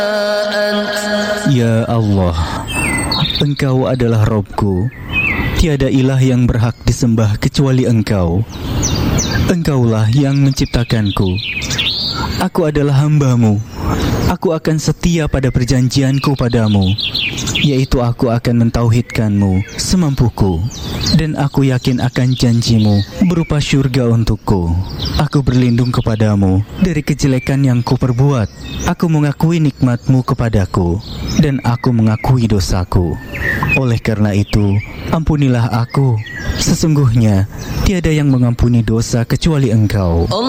Ya Allah, Engkau adalah Robku. Tiada ilah yang berhak disembah kecuali Engkau. Engkaulah yang menciptakanku. Aku adalah hamba-Mu. Aku akan setia pada perjanjianku padamu, yaitu aku akan mentauhidkan-Mu semampuku, dan aku yakin akan janji-Mu berupa syurga untukku. Aku berlindung kepadamu dari kejelekan yang kuperbuat. Aku mengakui nikmat-Mu kepadaku, dan aku mengakui dosaku. Oleh karena itu, ampunilah aku. Sesungguhnya tiada yang mengampuni dosa kecuali Engkau.